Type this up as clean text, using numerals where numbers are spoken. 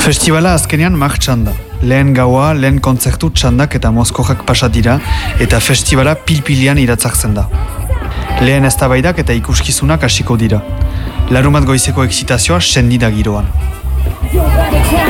Festivala azkenean martxan da. Lehen gaua, lehen kontzertu txandak eta mozkojak pasa dira eta festivala pilpilian iratzartzen da. Lehen eztabaidak eta ikuskizunak hasiko dira. Larumat goizeko excitazioa sendi da giroan.